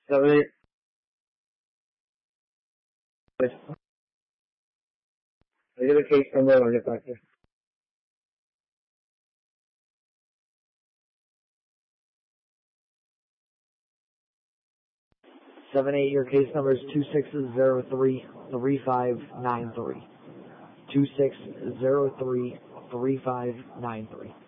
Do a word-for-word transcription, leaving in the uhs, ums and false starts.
Seven eight. I get a case number. I'll get back to you. Seven eight. Your case number is two six zero three three five nine three. Two six zero three three five nine three.